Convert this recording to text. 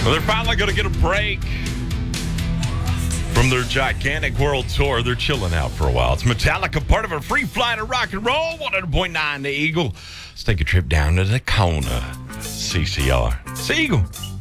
Well, they're finally going to get a break from their gigantic world tour. They're chilling out for a while. It's Metallica, part of a free flight of rock and roll. 100.9 The Eagle. Let's take a trip down to Tacona. CCR. It's Eagle.